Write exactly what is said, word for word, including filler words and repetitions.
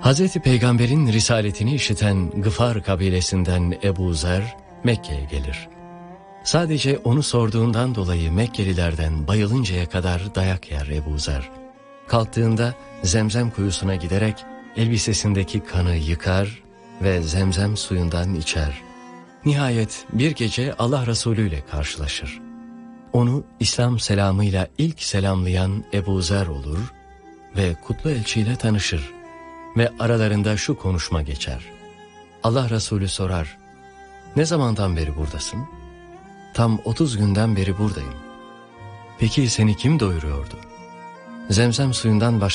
Hazreti Peygamber'in risaletini işiten Gıfar kabilesinden Ebu Zer Mekke'ye gelir. Sadece onu sorduğundan dolayı Mekkelilerden bayılıncaya kadar dayak yer Ebu Zer. Kalktığında Zemzem kuyusuna giderek elbisesindeki kanı yıkar ve Zemzem suyundan içer. Nihayet bir gece Allah Resulü ile karşılaşır. Onu İslam selamıyla ilk selamlayan Ebu Zer olur ve kutlu elçiyle tanışır ve aralarında şu konuşma geçer. Allah Resulü sorar, "Ne zamandan beri buradasın?" "Tam otuz günden beri buradayım." "Peki seni kim doyuruyordu?" "Zemzem suyundan başka